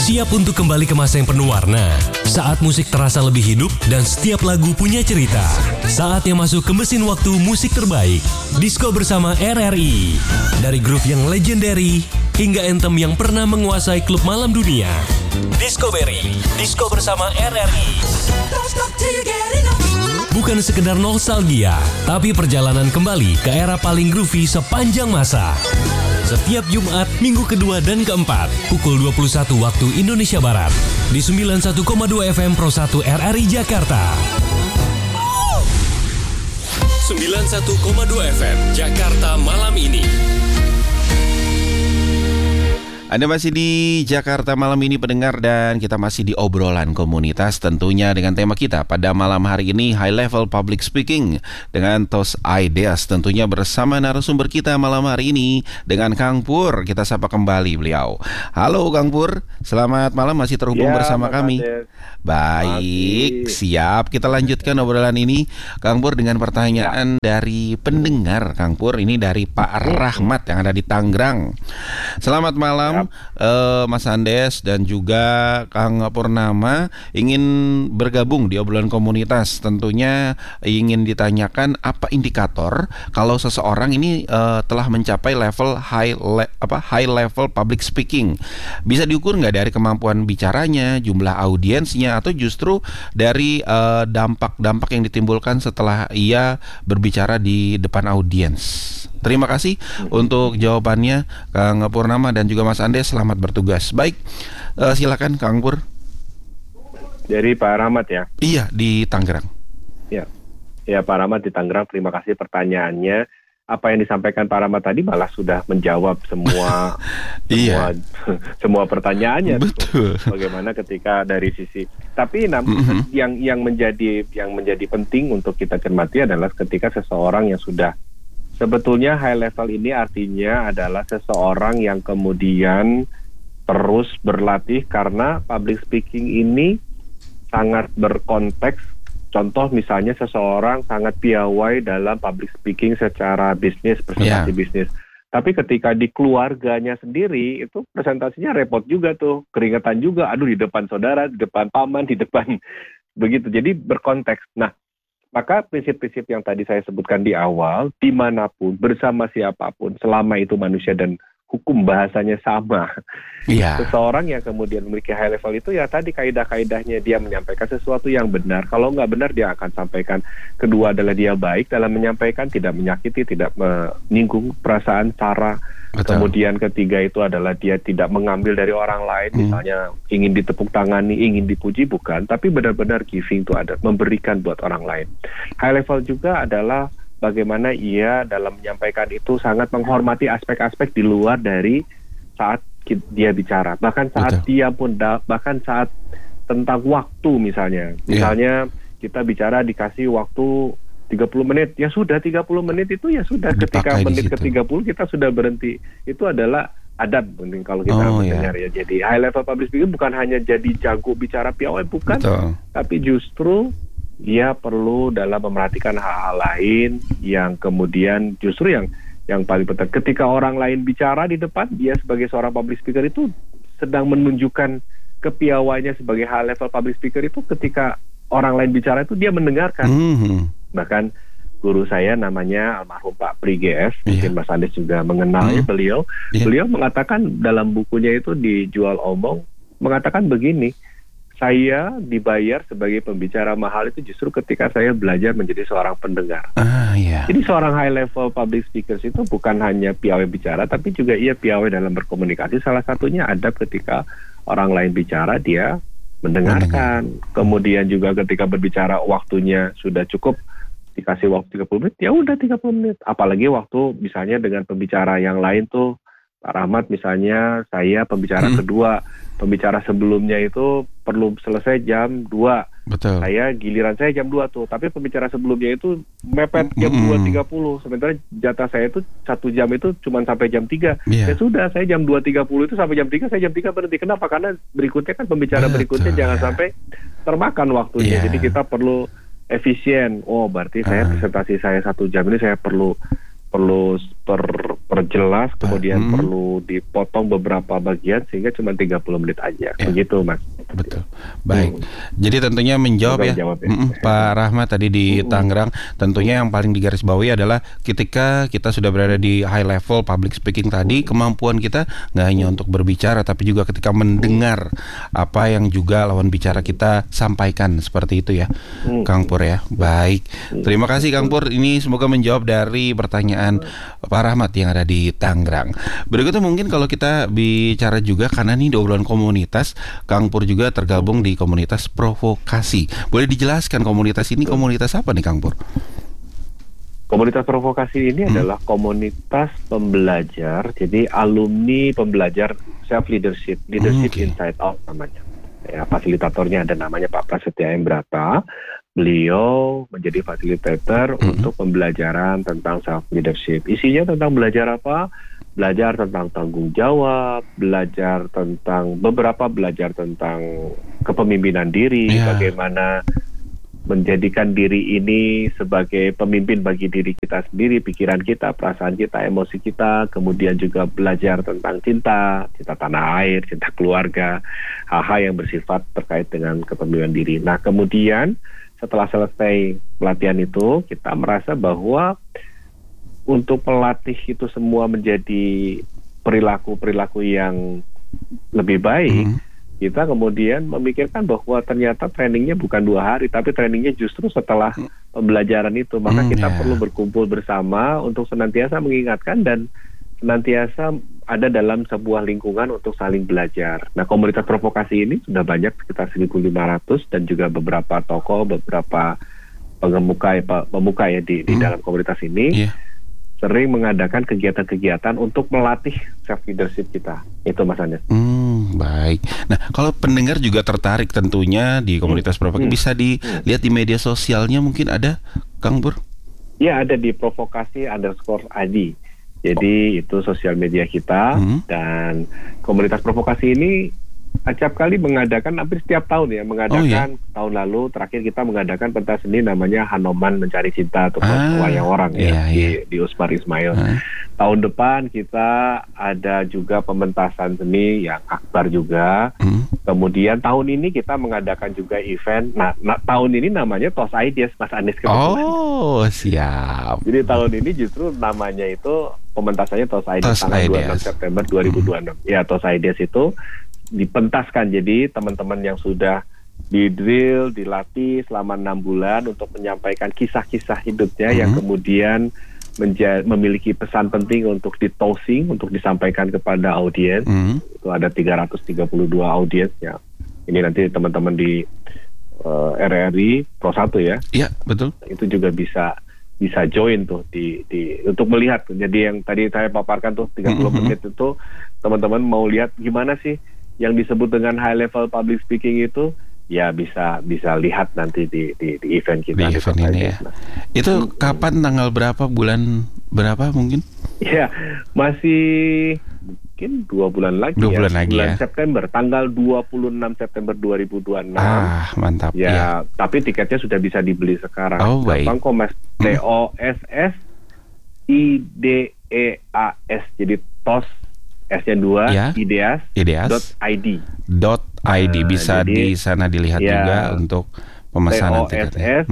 Siap untuk kembali ke masa yang penuh warna? Saat musik terasa lebih hidup dan setiap lagu punya cerita. Saatnya masuk ke mesin waktu musik terbaik. Disko bersama RRI. Dari grup yang legendary hingga anthem yang pernah menguasai klub malam dunia. Discovery, Disko bersama RRI. Bukan sekedar nostalgia, tapi perjalanan kembali ke era paling groovy sepanjang masa. Setiap Jumat, minggu kedua dan keempat, pukul 21 waktu Indonesia Barat, di 91,2 FM Pro 1 RRI Jakarta. 91,2 FM Jakarta malam ini. Anda masih di Jakarta malam ini pendengar, dan kita masih di obrolan komunitas tentunya dengan tema kita pada malam hari ini High Level Public Speaking dengan TOS Ideas, tentunya bersama narasumber kita malam hari ini dengan Kang Pur. Kita sapa kembali beliau. Halo Kang Pur, selamat malam, masih terhubung bersama kami. Baik, siap. Kita lanjutkan obrolan ini Kang Pur dengan pertanyaan dari pendengar. Kang Pur, ini dari Pak Rahmat yang ada di Tangerang. Selamat malam Mas Andes dan juga Kang Purnama, ingin bergabung di obrolan komunitas. Tentunya ingin ditanyakan apa indikator kalau seseorang ini telah mencapai level high level public speaking. Bisa diukur nggak dari kemampuan bicaranya, jumlah audiensnya, atau justru dari dampak-dampak yang ditimbulkan setelah ia berbicara di depan audiens? Terima kasih untuk jawabannya Kang Purnama dan juga Mas Andes, selamat bertugas. Baik, silakan Kang Pur. Dari Pak Rahmat ya? Iya, di Tangerang. Ya Pak Rahmat di Tangerang, terima kasih pertanyaannya. Apa yang disampaikan Pak Rahmat tadi malah sudah menjawab semua semua pertanyaannya. Betul. Bagaimana ketika dari sisi, tapi yang menjadi penting untuk kita cermati adalah ketika seseorang yang sudah, sebetulnya high level ini artinya adalah seseorang yang kemudian terus berlatih, karena public speaking ini sangat berkonteks. Contoh misalnya seseorang sangat piawai dalam public speaking secara bisnis, presentasi bisnis. Tapi ketika di keluarganya sendiri itu presentasinya repot juga tuh, keringetan juga, aduh di depan saudara, di depan paman, di depan begitu. Jadi berkonteks. Nah, maka prinsip-prinsip yang tadi saya sebutkan di awal, dimanapun, bersama siapapun, selama itu manusia dan hukum bahasanya sama. Seseorang yang kemudian memiliki high level itu ya tadi kaidah-kaidahnya, dia menyampaikan sesuatu yang benar. Kalau nggak benar dia akan sampaikan. Kedua adalah dia baik dalam menyampaikan, tidak menyakiti, tidak menyinggung perasaan, cara. Betul. Kemudian ketiga itu adalah dia tidak mengambil dari orang lain, misalnya ingin ditepuk tangani, ingin dipuji, bukan, tapi benar-benar giving itu ada, memberikan buat orang lain. High level juga adalah bagaimana ia dalam menyampaikan itu sangat menghormati aspek-aspek di luar dari saat dia bicara. Bahkan saat dia pun, bahkan saat tentang waktu misalnya. Misalnya kita bicara dikasih waktu 30 menit, ya sudah 30 menit itu ya sudah. Ketika menit ke-30 kita sudah berhenti. Itu adalah adab penting kalau kita mendengar ya. Jadi high level public speaking bukan hanya jadi jago bicara piawai, bukan. Tapi justru dia perlu dalam memerhatikan hal-hal lain yang kemudian justru yang paling penting. Ketika orang lain bicara di depan, dia sebagai seorang public speaker itu sedang menunjukkan kepiawaiannya sebagai high level public speaker itu ketika orang lain bicara itu dia mendengarkan. Bahkan guru saya namanya almarhum Pak Pri GS, mungkin Mas Andes juga mengenalnya beliau. Beliau mengatakan dalam bukunya itu Dijual Omong, mengatakan begini, saya dibayar sebagai pembicara mahal itu justru ketika saya belajar menjadi seorang pendengar. Jadi seorang high level public speakers itu bukan hanya piawai bicara, tapi juga ia piawai dalam berkomunikasi. Salah satunya adab ketika orang lain bicara, dia mendengarkan. Kemudian juga ketika berbicara waktunya sudah cukup, dikasih waktu 30 menit, ya udah 30 menit. Apalagi waktu misalnya dengan pembicara yang lain tuh, Pak Rahmat misalnya, saya pembicara kedua, pembicara sebelumnya itu perlu selesai jam 2. Betul. Saya giliran saya jam 2 tuh, tapi pembicara sebelumnya itu mepet jam 2.30. Sementara jatah saya itu 1 jam itu cuma sampai jam 3. Ya sudah, saya jam 2.30 itu sampai jam 3, saya jam 3 berhenti. Kenapa? Karena berikutnya kan pembicara berikutnya jangan sampai termakan waktunya. Jadi kita perlu efisien. Oh, berarti saya presentasi saya 1 jam ini saya perlu perlu perjelas, kemudian perlu dipotong beberapa bagian sehingga cuma 30 menit aja. Begitu, Mas. Betul. Baik. Jadi tentunya menjawab ya, Pak Rahmat tadi di Tangerang, tentunya yang paling digarisbawahi adalah ketika kita sudah berada di high level public speaking tadi, kemampuan kita nggak hanya untuk berbicara, tapi juga ketika mendengar apa yang juga lawan bicara kita sampaikan, seperti itu ya, Kang Pur ya. Baik. Terima kasih Kang Pur. Ini semoga menjawab dari pertanyaan Pak Rahmat yang ada di Tangerang. Berikutnya mungkin kalau kita bicara juga, karena ini di obrolan komunitas, Kang Pur juga tergabung di komunitas provokasi. Boleh dijelaskan komunitas ini komunitas apa nih Kang Pur? Komunitas provokasi ini adalah komunitas pembelajar, jadi alumni pembelajar self leadership inside out namanya. Ya, fasilitatornya ada namanya Pak Prasetya M. Brata. Beliau menjadi fasilitator untuk pembelajaran tentang self leadership. Isinya tentang belajar apa? Belajar tentang tanggung jawab, belajar tentang kepemimpinan diri, bagaimana menjadikan diri ini sebagai pemimpin bagi diri kita sendiri, pikiran kita, perasaan kita, emosi kita, kemudian juga belajar tentang cinta tanah air, cinta keluarga, hal-hal yang bersifat terkait dengan kepemimpinan diri. Nah, kemudian setelah selesai pelatihan itu, kita merasa bahwa untuk melatih itu semua menjadi perilaku-perilaku yang lebih baik, kita kemudian memikirkan bahwa ternyata trainingnya bukan 2 hari, tapi trainingnya justru setelah pembelajaran itu. Maka kita perlu berkumpul bersama untuk senantiasa mengingatkan dan senantiasa ada dalam sebuah lingkungan untuk saling belajar. Nah, komunitas provokasi ini sudah banyak, sekitar 1.500, dan juga beberapa tokoh, beberapa pemuka ya di dalam komunitas ini sering mengadakan kegiatan-kegiatan untuk melatih self leadership kita. Itu Mas Anies. Baik. Nah, kalau pendengar juga tertarik tentunya di komunitas provokasi, bisa dilihat di media sosialnya mungkin ada, Kang Pur? Ya, ada di provokasi_id. Jadi itu sosial media kita, dan komunitas provokasi ini acap kali mengadakan hampir setiap tahun ya, tahun lalu terakhir kita mengadakan pentas seni namanya Hanoman Mencari Cinta atau Wayang Orang di Usmar Ismail. Tahun depan kita ada juga pementasan seni yang akbar juga. Kemudian tahun ini kita mengadakan juga event. Nah, tahun ini namanya Tos Ideas, Mas Anies kebetulan. Oh, siap. Jadi tahun ini justru namanya itu pementasannya Tos Ideas tanggal 26 September 2026. Ya, Tos Ideas itu dipentaskan, jadi teman-teman yang sudah di-drill, dilatih selama 6 bulan untuk menyampaikan kisah-kisah hidupnya yang kemudian memiliki pesan penting untuk ditosing, untuk disampaikan kepada audiens. Itu ada 332 audiens ya. Ini nanti teman-teman di RRI Pro 1 ya. Iya, betul. Itu juga bisa join tuh untuk melihat. Jadi yang tadi saya paparkan tuh 30 menit itu, teman-teman mau lihat gimana sih yang disebut dengan high level public speaking itu, ya bisa lihat nanti di event kita. Di event ini ya. Itu kapan, tanggal berapa, bulan berapa mungkin? Ya, masih mungkin 2 bulan lagi. 2 bulan lagi bulan ya. September, tanggal 26 September 2026. Mantap. Ya, tapi tiketnya sudah bisa dibeli sekarang. Oh, baik. Gampang kok Mas. TOSSIDEAS. Jadi TOS S-nya 2, ideas.id. Bisa di sana dilihat juga untuk pemesanan tiketnya.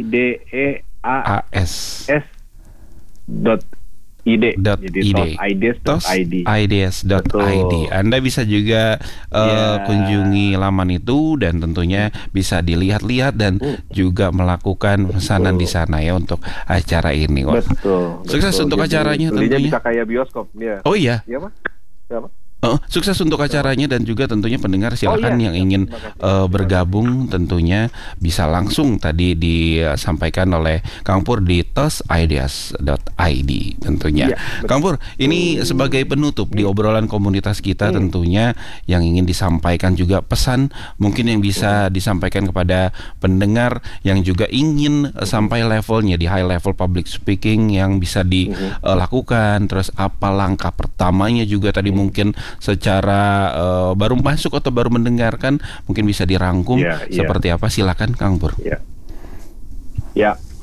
TOSSIDEAS.id. Anda bisa juga kunjungi laman itu, dan tentunya bisa dilihat-lihat dan juga melakukan pesanan di sana ya untuk acara ini. Betul. Sukses untuk acaranya tentunya. Bisa kayak bioskop ya. Oh iya. Iya, Pak. Siapa? Sukses untuk acaranya, dan juga tentunya pendengar silakan yang ingin bergabung tentunya bisa langsung tadi disampaikan oleh Kang Pur di tosideas.id tentunya. Kang Pur, ini sebagai penutup di obrolan komunitas kita tentunya yang ingin disampaikan juga pesan mungkin yang bisa disampaikan kepada pendengar yang juga ingin sampai levelnya di high level public speaking yang bisa dilakukan, terus apa langkah pertamanya juga tadi mungkin secara baru masuk atau baru mendengarkan mungkin bisa dirangkum seperti apa, silakan Kang Pur. Ya,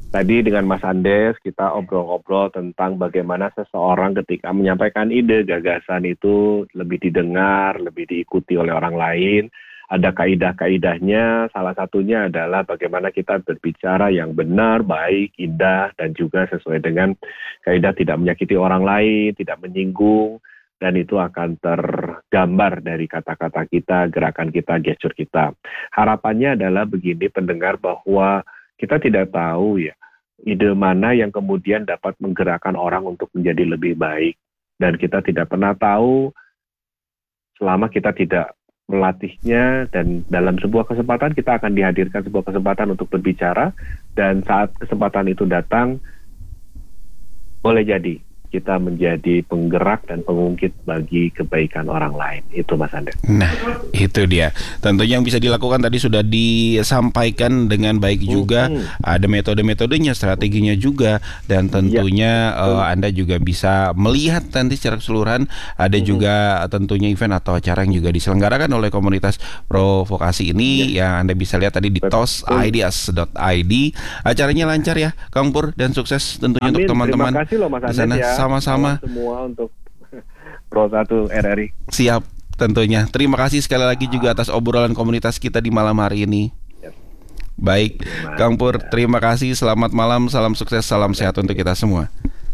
Tadi dengan Mas Andes kita obrol-obrol tentang bagaimana seseorang ketika menyampaikan ide, gagasan itu lebih didengar, lebih diikuti oleh orang lain. Ada kaidah-kaidahnya, salah satunya adalah bagaimana kita berbicara yang benar, baik, indah, dan juga sesuai dengan kaidah tidak menyakiti orang lain, tidak menyinggung, dan itu akan tergambar dari kata-kata kita, gerakan kita, gestur kita. Harapannya adalah begini pendengar, bahwa kita tidak tahu ya, ide mana yang kemudian dapat menggerakkan orang untuk menjadi lebih baik. Dan kita tidak pernah tahu selama kita tidak melatihnya, dan dalam sebuah kesempatan kita akan dihadirkan sebuah kesempatan untuk berbicara, dan saat kesempatan itu datang, boleh jadi kita menjadi penggerak dan pengungkit bagi kebaikan orang lain. Itu Mas Andes. Nah, itu dia. Tentunya yang bisa dilakukan tadi sudah disampaikan dengan baik juga. Ada metode-metodenya, strateginya juga, dan tentunya Anda juga bisa melihat nanti secara keseluruhan. Ada juga tentunya event atau acara yang juga diselenggarakan oleh komunitas provokasi ini yang Anda bisa lihat tadi di tosideas.id. Acaranya lancar ya, Kang Pur, dan sukses tentunya untuk teman-teman. Terima kasih loh Mas Andes ya. Sama-sama. Semua untuk Pro 1 RRI. Siap, tentunya. Terima kasih sekali lagi juga atas obrolan komunitas kita di malam hari ini. Baik, Kang Pur, terima kasih. Selamat malam, salam sukses, salam sehat untuk kita semua.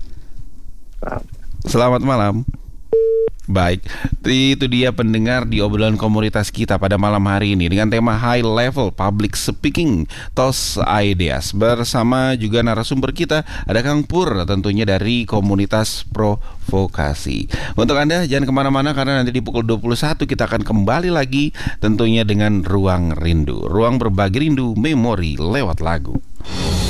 Selamat malam. Baik, itu dia pendengar di obrolan komunitas kita pada malam hari ini dengan tema High Level Public Speaking TOS Ideas. Bersama juga narasumber kita ada Kang Pur, tentunya dari komunitas provokasi. Untuk Anda jangan kemana-mana, karena nanti di pukul 21 kita akan kembali lagi tentunya dengan Ruang Rindu. Ruang berbagi rindu, memori lewat lagu.